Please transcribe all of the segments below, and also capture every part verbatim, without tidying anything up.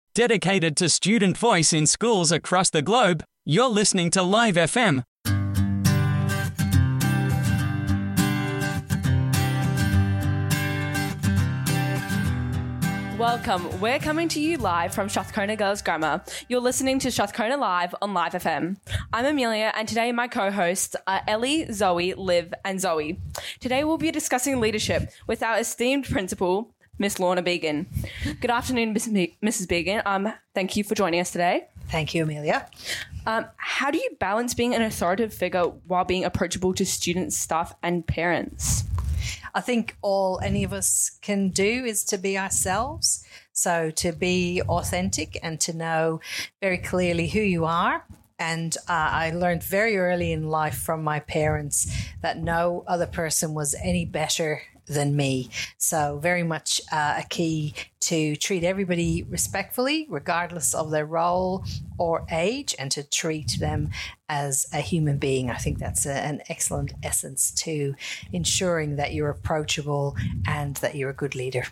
Dedicated to student voice in schools across the globe, you're listening to Live F M. Welcome. We're coming to you live from Strathcona Girls Grammar. You're listening to Strathcona Live on Live F M. I'm Amelia, and today my co-hosts are Ellie, Zoe, Liv, and Zoe. Today we'll be discussing leadership with our esteemed principal, Miss Lorna Began. Good afternoon, Missus Began. Um, thank you for joining us today. Thank you, Amelia. Um, how do you balance being an authoritative figure while being approachable to students, staff, and parents? I think all any of us can do is to be ourselves. So to be authentic and to know very clearly who you are. And uh, I learned very early in life from my parents that no other person was any better than me. So very much uh, a key to treat everybody respectfully, regardless of their role or age, and to treat them as a human being. I think that's a, an excellent essence to ensuring that you're approachable and that you're a good leader.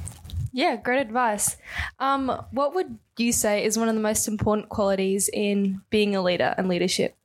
Yeah, great advice. Um, what would you say is one of the most important qualities in being a leader and leadership?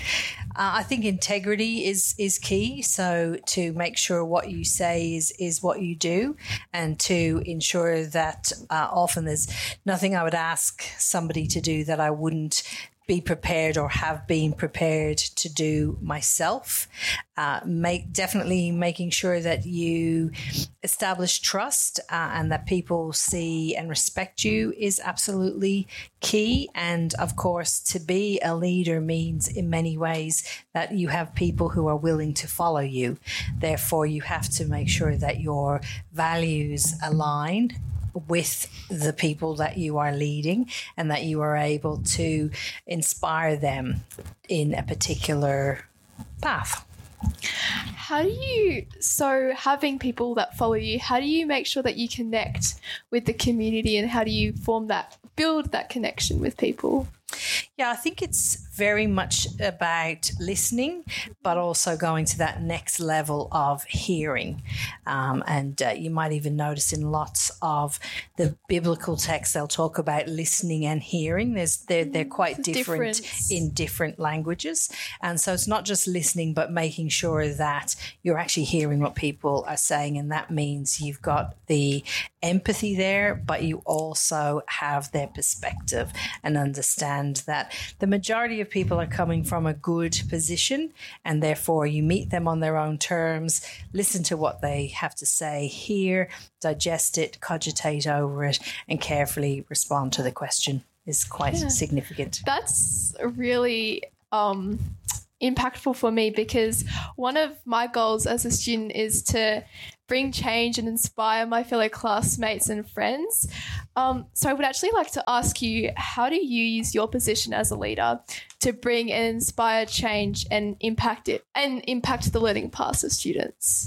Uh, I think integrity is is key. So to make sure what you say is is what you do, and to ensure that uh, often there's nothing I would ask somebody to do that I wouldn't be prepared or have been prepared to do myself. Uh, make definitely making sure that you establish trust uh, and that people see and respect you is absolutely key. And of course, to be a leader means in many ways that you have people who are willing to follow you. Therefore, you have to make sure that your values align with the people that you are leading and that you are able to inspire them in a particular path. How do you, so having people that follow you, how do you make sure that you connect with the community, and how do you form that, build that connection with people? Yeah, I think it's very much about listening, but also going to that next level of hearing. Um, and uh, you might even notice in lots of the biblical texts, they'll talk about listening and hearing. There's They're, they're quite different Difference. in different languages. And so it's not just listening, but making sure that you're actually hearing what people are saying. And that means you've got the empathy there, but you also have their perspective and understand that the majority of people are coming from a good position, and therefore you meet them on their own terms, listen to what they have to say, hear, digest it, cogitate over it, and carefully respond to the question is quite Yeah. significant. That's really um, impactful for me, because one of my goals as a student is to bring change and inspire my fellow classmates and friends. Um, so I would actually like to ask you, how do you use your position as a leader to bring and inspire change and impact it and impact the learning paths of students?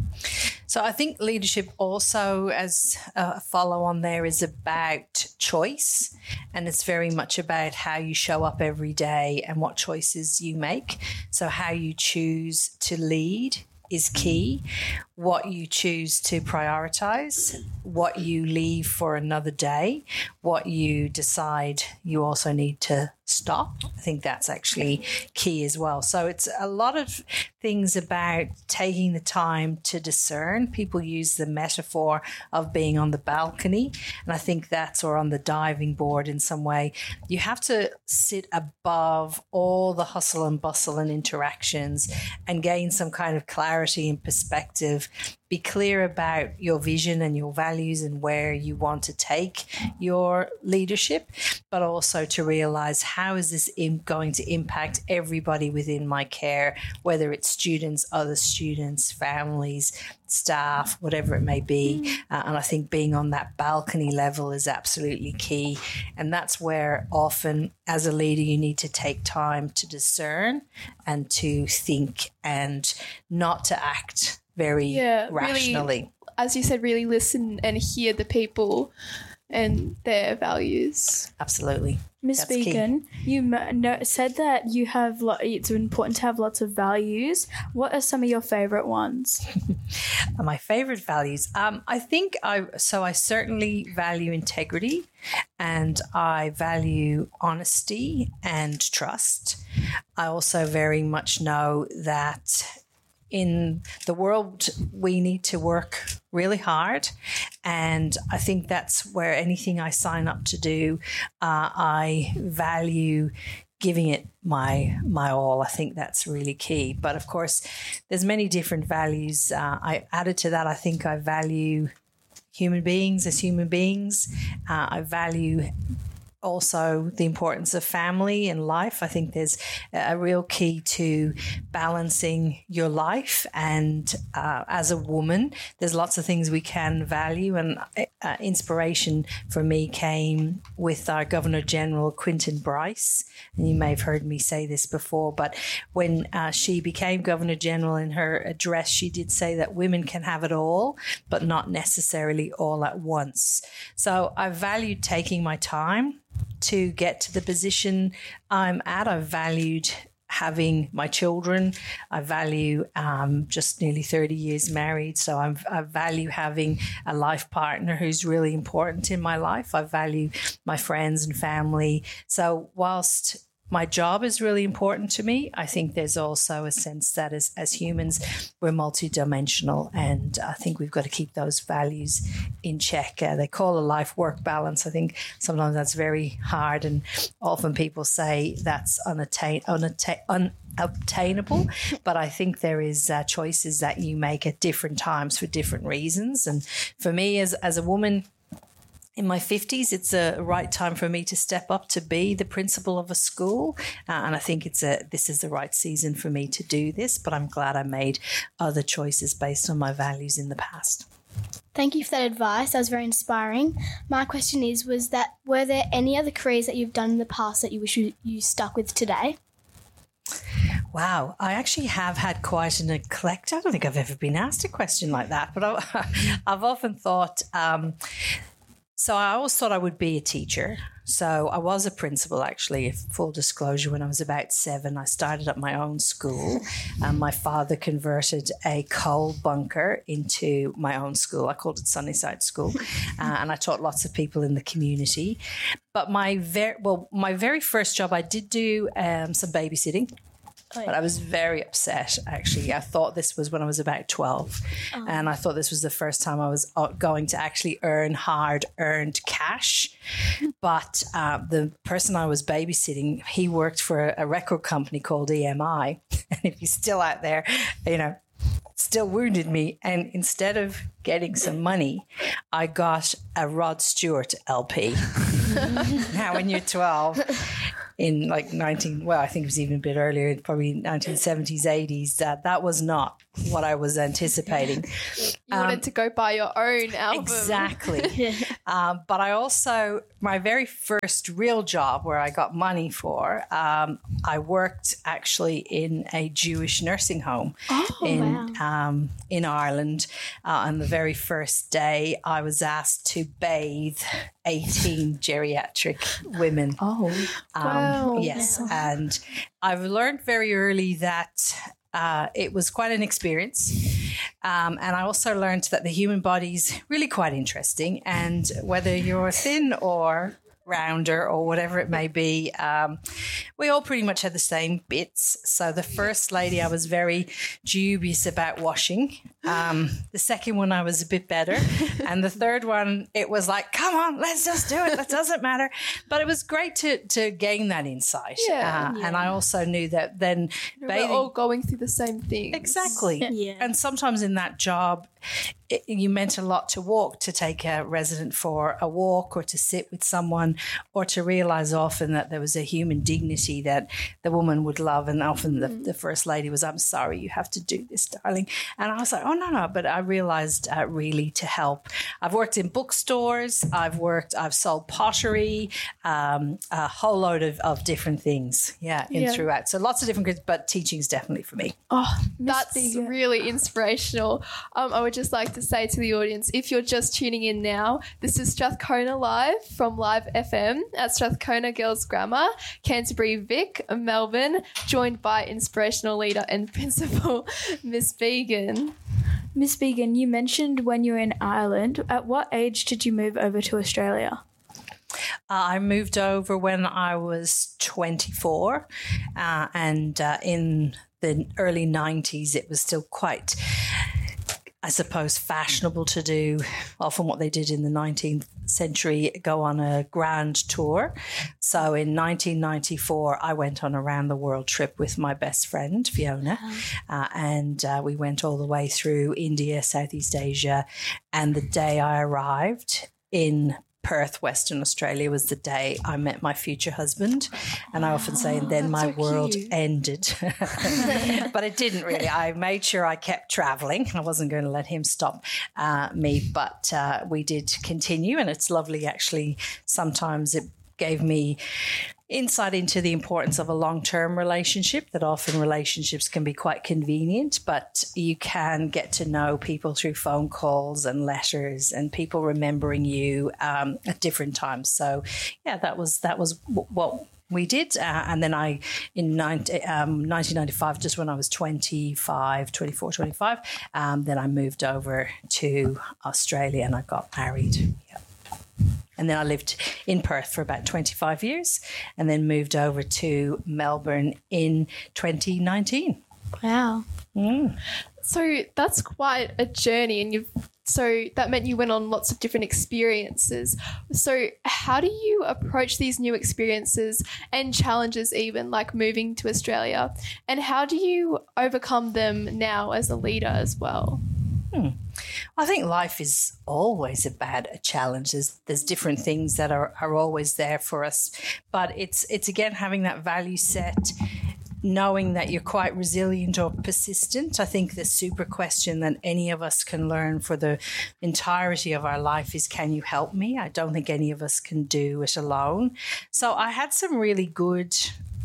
So I think leadership also, as a follow on there, is about choice, and it's very much about how you show up every day and what choices you make. So how you choose to lead is key. What you choose to prioritize, what you leave for another day, what you decide you also need to stop. I think that's actually key as well. So it's a lot of things about taking the time to discern. People use the metaphor of being on the balcony, and I think that's, or on the diving board in some way. You have to sit above all the hustle and bustle and interactions and gain some kind of clarity and perspective. Be clear about your vision and your values and where you want to take your leadership, but also to realize, how is this in going to impact everybody within my care, whether it's students, other students, families, staff, whatever it may be. Uh, and I think being on that balcony level is absolutely key. And that's where often as a leader, you need to take time to discern and to think and not to act very Yeah, rationally. Really, as you said, really listen and hear the people and their values. Absolutely. Miss That's key. Beacon, you m- no, said that you have lo- it's important to have lots of values. What are some of your favorite ones? My favorite values. Um, I think I so I certainly value integrity, and I value honesty and trust. I also very much know that in the world we need to work really hard, and I think that's where anything I sign up to do, uh, I value giving it my my all. I think that's really key. But of course, there's many different values. Uh, I added to that. I think I value human beings as human beings. Uh, I value also the importance of family and life. I think there's a real key to balancing your life. And uh, as a woman, there's lots of things we can value. And uh, inspiration for me came with our Governor General, Quentin Bryce. And you may have heard me say this before, but when uh, she became Governor General, in her address, she did say that women can have it all, but not necessarily all at once. So I valued taking my time to get to the position I'm at. I valued having my children. I value um, just nearly thirty years married. So I'm, I value having a life partner who's really important in my life. I value my friends and family. So whilst my job is really important to me, I think there's also a sense that as, as humans, we're multidimensional, and I think we've got to keep those values in check. Uh, they call a life-work balance. I think sometimes that's very hard, and often people say that's unattain, unattain, unobtainable, but I think there is uh, choices that you make at different times for different reasons. And for me, as as a woman, in my fifties, it's a right time for me to step up to be the principal of a school. Uh, and I think it's a this is the right season for me to do this, but I'm glad I made other choices based on my values in the past. Thank you for that advice. That was very inspiring. My question is, was that were there any other careers that you've done in the past that you wish you, you stuck with today? Wow, I actually have had quite an eclectic. I don't think I've ever been asked a question like that, but I, I've often thought... Um, So I always thought I would be a teacher. So I was a principal, actually, full disclosure. When I was about seven, I started up my own school. Um, my father converted a coal bunker into my own school. I called it Sunnyside School. Uh, and I taught lots of people in the community. But my very, well, my very first job, I did do um, some babysitting. Oh, yeah. But I was very upset, actually. I thought this was when I was about twelve. Oh. And I thought this was the first time I was going to actually earn hard-earned cash. But uh, the person I was babysitting, he worked for a record company called E M I. And if he's still out there, you know, still wounded me. And instead of getting some money, I got a Rod Stewart L P. Now, when you're twelve... in like nineteen, well, I think it was even a bit earlier, probably nineteen seventies, eighties, that that was not what I was anticipating. You um, wanted to go buy your own album. Exactly. um, but I also, my very first real job where I got money for, um, I worked actually in a Jewish nursing home oh, in wow. um, in Ireland. Uh, on the very first day, I was asked to bathe eighteen geriatric women. Oh, um, wow. Yes. Wow. And I've learned very early that uh, it was quite an experience. Um, and I also learned that the human body is really quite interesting. And whether you're thin or rounder or whatever it may be, um, we all pretty much had the same bits. So the first lady, I was very dubious about washing. Um, the second one, I was a bit better. And the third one, it was like, come on, let's just do it. That doesn't matter. But it was great to to gain that insight. Yeah. Uh, yeah. And I also knew that then We're bathing... all going through the same thing. Exactly. Yeah. And sometimes in that job, it, you meant a lot to walk, to take a resident for a walk or to sit with someone or to realize often that there was a human dignity that the woman would love. And often the, the first lady was, I'm sorry, you have to do this, darling. And I was like, oh, no, no. But I realized uh, really to help. I've worked in bookstores. I've worked, I've sold pottery, um, a whole load of, of different things. Yeah, in Yeah. throughout. So lots of different groups, but teaching's definitely for me. Oh, Miss that's Beacon. really inspirational. Um, I would just like to say to the audience, if you're just tuning in now, this is Strathcona Live from Live F M at Strathcona Girls Grammar, Canterbury Vic, Melbourne, joined by inspirational leader and principal, Miss Began. Miss Began, you mentioned when you were in Ireland. At what age did you move over to Australia? Uh, I moved over when I was twenty-four, uh, and uh, in the early nineties, it was still quite, I suppose, fashionable to do often what they did in the nineteenth century, go on a grand tour. So in nineteen ninety-four, I went on a round the world trip with my best friend, Fiona, uh, and uh, we went all the way through India, Southeast Asia, and the day I arrived in Perth, Western Australia, was the day I met my future husband. And I often say, and then my so world cute. ended. But it didn't really. I made sure I kept traveling. I wasn't going to let him stop uh, me, but uh, we did continue. And it's lovely, actually. Sometimes it gave me insight into the importance of a long-term relationship, that often relationships can be quite convenient, but you can get to know people through phone calls and letters and people remembering you um, at different times. So, yeah, that was that was w- what we did. Uh, and then I, in nineteen, um, nineteen ninety-five, just when I was twenty-five, twenty-four, twenty-five, um, then I moved over to Australia and I got married. Yeah. And then I lived in Perth for about twenty-five years and then moved over to Melbourne in twenty nineteen. Wow. Mm. So that's quite a journey, and you've so that meant you went on lots of different experiences. So how do you approach these new experiences and challenges, even like moving to Australia, and how do you overcome them now as a leader as well? Hmm. I think life is always about a challenge. There's, there's different things that are, are always there for us. But it's, it's again, having that value set, knowing that you're quite resilient or persistent. I think the super question that any of us can learn for the entirety of our life is, can you help me? I don't think any of us can do it alone. So I had some really good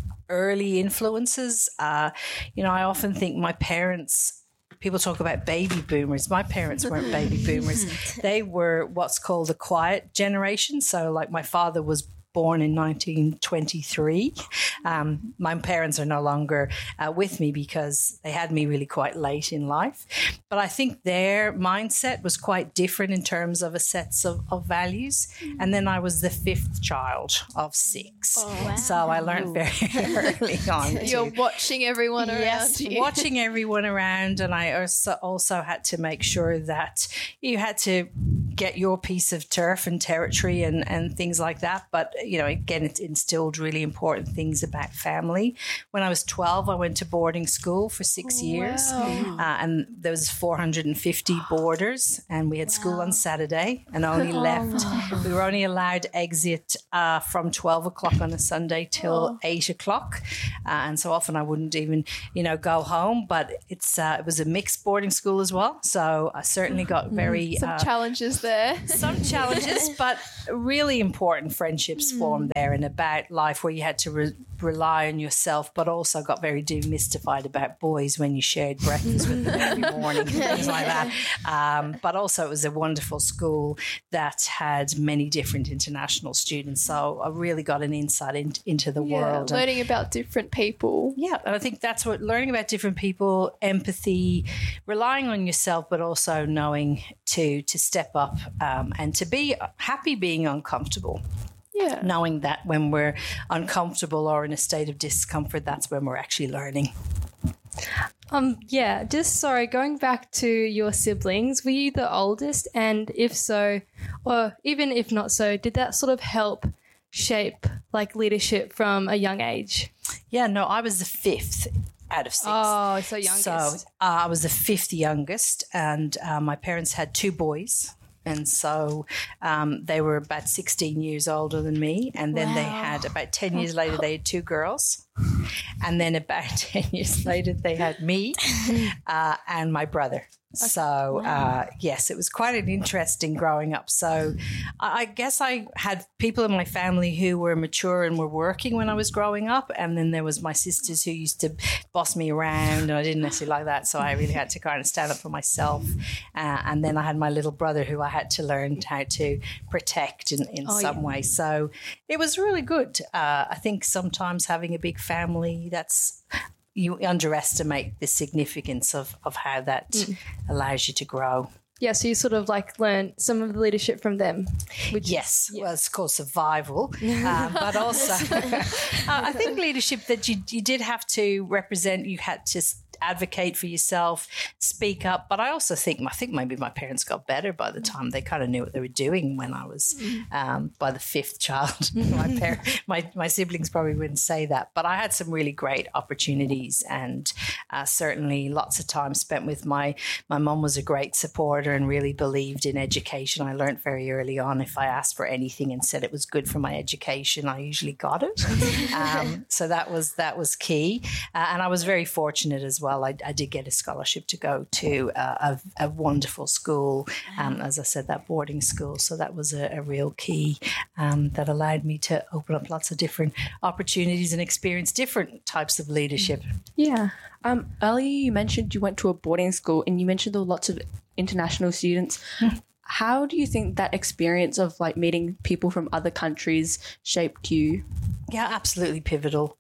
early influences. Uh, you know, I often think my parents... People talk about baby boomers. My parents weren't baby boomers. They were what's called the quiet generation. So like my father was born in nineteen twenty-three. Um, my parents are no longer uh, with me because they had me really quite late in life. But I think their mindset was quite different in terms of a sets of, of values. And then I was the fifth child of six. Oh, wow. So I learned very early on. You're to, watching everyone around yes, you. watching everyone around. And I also, also had to make sure that you had to get your piece of turf and territory and, and things like that. But you know, again, it instilled really important things about family. When I was twelve, I went to boarding school for six years. Wow. Uh, and there was four hundred fifty boarders, and we had wow. school on Saturday and only left. We were only allowed exit uh, from twelve o'clock on a Sunday till oh. eight o'clock. Uh, and so often I wouldn't even, you know, go home. But it's uh, it was a mixed boarding school as well. So I certainly got very... Some uh, challenges there. Some challenges, but really important friendships formed there, and about life where you had to re- rely on yourself, but also got very demystified about boys when you shared breakfast with them every morning, things like that. Um, but also it was a wonderful school that had many different international students, so I really got an insight in, into the yeah, world. Learning and, about different people. Yeah, and I think that's what, learning about different people, empathy, relying on yourself, but also knowing to, to step up um, and to be happy being uncomfortable. Yeah. Knowing that when we're uncomfortable or in a state of discomfort, that's when we're actually learning. Um, yeah, just sorry, going back to your siblings, were you the oldest? And if so, or even if not so, did that sort of help shape like leadership from a young age? Yeah, no, I was the fifth out of six. Oh, so youngest. So uh, I was the fifth youngest, and uh, my parents had two boys. And so um, they were about sixteen years older than me. And then wow. they had, about ten years later, they had two girls. And then about ten years later, they had me uh, and my brother. So, uh, yes, it was quite an interesting growing up. So I I guess I had people in my family who were mature and were working when I was growing up. And then there was my sisters who used to boss me around, and I didn't necessarily like that. So I really had to kind of stand up for myself. Uh, and then I had my little brother who I had to learn how to protect in, in Oh, some yeah. way. So it was really good. Uh, I think sometimes having a big family, that's you underestimate the significance of, of how that Mm. allows you to grow. Yeah, so you sort of like learn some of the leadership from them. Which Yes, well, it's called survival, um, but also uh, I think leadership that you you did have to represent. You had to s- advocate for yourself, speak up. But I also think I think maybe my parents got better by the time they kind of knew what they were doing when I was um, by the fifth child. my parent, my my siblings probably wouldn't say that, but I had some really great opportunities, and uh, certainly lots of time spent with my my mum was a great supporter and really believed in education. I learned very early on if I asked for anything and said it was good for my education, I usually got it. um, so that was that was key, uh, and I was very fortunate as well. I, I did get a scholarship to go to uh, a, a wonderful school, um, as I said, that boarding school. So that was a, a real key um, that allowed me to open up lots of different opportunities and experience different types of leadership. yeah. Um, earlier you mentioned you went to a boarding school and you mentioned there were lots of international students. How do you think that experience of like meeting people from other countries shaped you? Yeah, absolutely pivotal.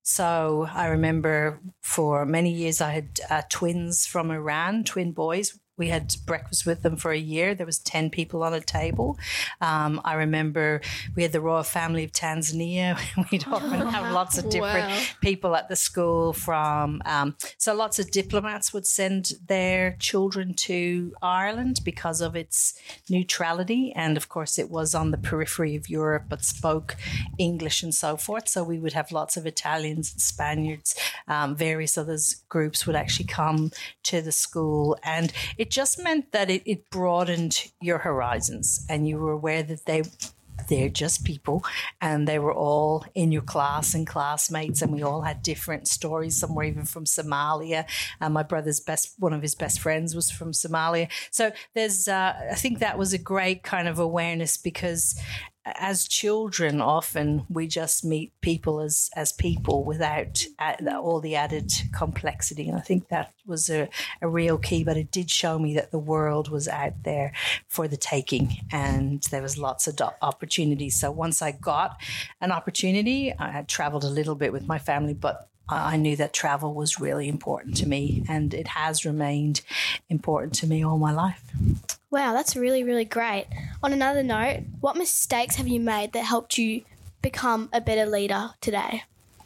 So I remember for many years I had uh, twins from Iran, twin boys. We had breakfast with them for a year. There was ten people on a table. Um, I remember we had the royal family of Tanzania. We'd often have lots of different Wow. people at the school from, um, so lots of diplomats would send their children to Ireland because of its neutrality. And of course it was on the periphery of Europe, but spoke English and so forth. So we would have lots of Italians and Spaniards, um, various other groups would actually come to the school. And it just meant that it, it broadened your horizons, and you were aware that they they're just people, and they were all in your class and classmates, and we all had different stories. Some were even from Somalia, and my brother's best one of his best friends was from Somalia. So there's uh, I think that was a great kind of awareness, because as children, often we just meet people as as people without uh, all the added complexity. And I think that was a, a real key. But it did show me that the world was out there for the taking, and there was lots of do- opportunities. So once I got an opportunity, I had traveled a little bit with my family, but I knew that travel was really important to me, and it has remained important to me all my life. Wow, that's really, really great. On another note, what mistakes have you made that helped you become a better leader today?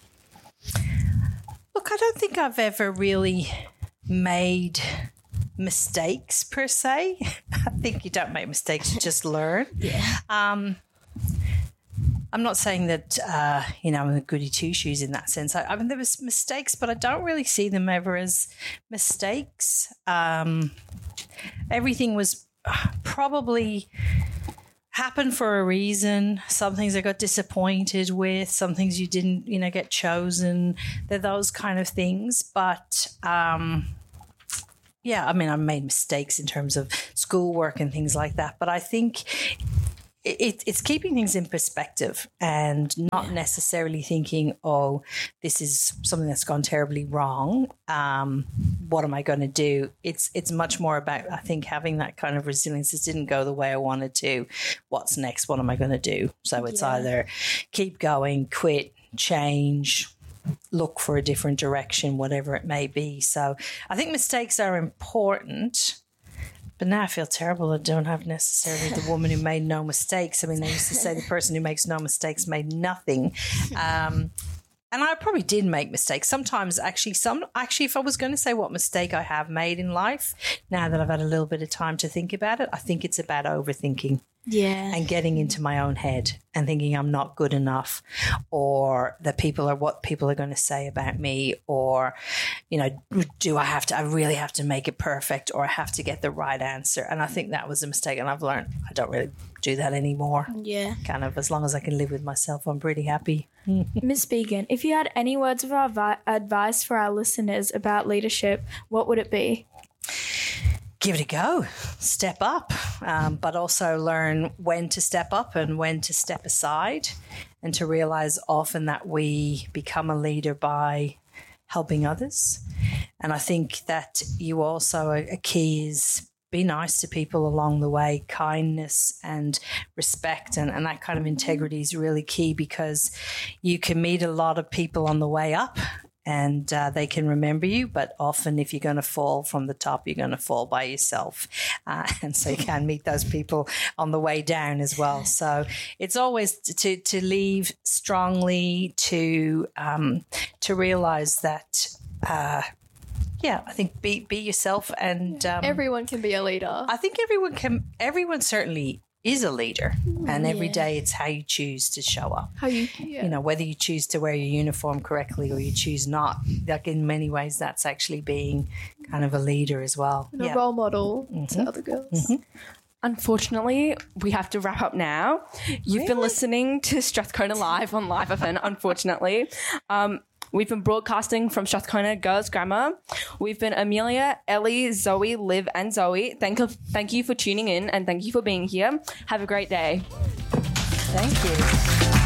Look, I don't think I've ever really made mistakes per se. I think you don't make mistakes, you just learn. Yeah. Um, I'm not saying that, uh, you know, I'm a goody two-shoes in that sense. I, I mean, there was mistakes, but I don't really see them ever as mistakes. Um, everything was probably happened for a reason. Some things I got disappointed with, some things you didn't, you know, get chosen. They're those kind of things. But, um, yeah, I mean, I made mistakes in terms of schoolwork and things like that. But I think It, it's keeping things in perspective and not necessarily thinking, oh, this is something that's gone terribly wrong. Um, what am I going to do? It's it's much more about, I think, having that kind of resilience. This didn't go the way I wanted to. What's next? What am I going to do? So it's Yeah. either keep going, quit, change, look for a different direction, whatever it may be. So I think mistakes are important. But now I feel terrible. I don't have necessarily the woman who made no mistakes. I mean, they used to say the person who makes no mistakes made nothing. Um, and I probably did make mistakes. Sometimes actually, some actually, if I was going to say what mistake I have made in life, now that I've had a little bit of time to think about it, I think it's about overthinking. Yeah. And getting into my own head and thinking I'm not good enough, or that people are what people are going to say about me, or, you know, do I have to, I really have to make it perfect, or I have to get the right answer. And I think that was a mistake. And I've learned I don't really do that anymore. Yeah. Kind of, as long as I can live with myself, I'm pretty happy. Miss Began, if you had any words of advi- advice for our listeners about leadership, what would it be? give it a go, step up, um, but also learn when to step up and when to step aside, and to realize often that we become a leader by helping others. And I think that you also, a, a key is be nice to people along the way. Kindness and respect and, and that kind of integrity is really key, because you can meet a lot of people on the way up and uh, they can remember you, but often if you're going to fall from the top, you're going to fall by yourself. Uh, and so you can meet those people on the way down as well. So it's always to to leave strongly, to um, to realize that, uh, yeah, I think be be yourself, and um, Everyone can be a leader. I think everyone can. Everyone certainly is a leader, and every Yeah. day it's how you choose to show up. How you, yeah. You know, whether you choose to wear your uniform correctly or you choose not. Like in many ways, that's actually being kind of a leader as well. and a Yeah. role model to other girls. Unfortunately, we have to wrap up now. You've been listening to Strathcona Live on Live F M, unfortunately. Um, we've been broadcasting from Strathcona Girls Grammar. We've been Amelia, Ellie, Zoe, Liv, and Zoe. Thank you, thank you for tuning in, and thank you for being here. Have a great day. Thank you.